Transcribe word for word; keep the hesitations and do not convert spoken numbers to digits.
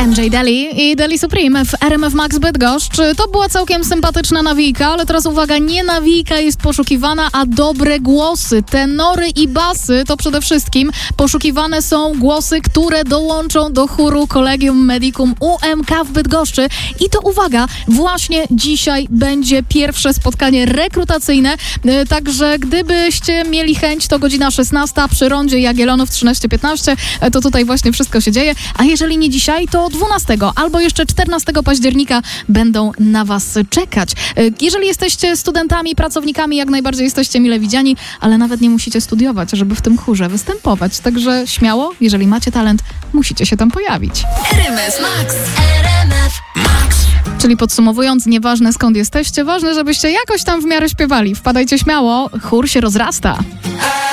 D J Deli i Deli Supreme w R M F Max Bydgoszcz. To była całkiem sympatyczna nawijka, ale teraz uwaga, nie nawijka jest poszukiwana, a dobre głosy, tenory i basy to przede wszystkim poszukiwane są głosy, które dołączą do chóru Collegium Medicum U M K w Bydgoszczy. I to uwaga, właśnie dzisiaj będzie pierwsze spotkanie rekrutacyjne, także gdybyście mieli chęć, to godzina szesnasta przy rondzie Jagiellonów trzynaście piętnaście, to tutaj właśnie wszystko się dzieje, a jeżeli nie dzisiaj, to dwunastego albo jeszcze czternastego października będą na was czekać. Jeżeli jesteście studentami, pracownikami, jak najbardziej jesteście mile widziani, ale nawet nie musicie studiować, żeby w tym chórze występować, także śmiało, jeżeli macie talent, musicie się tam pojawić. R M F Max. R M F Max. Czyli podsumowując, nieważne skąd jesteście, ważne, żebyście jakoś tam w miarę śpiewali. Wpadajcie śmiało, chór się rozrasta.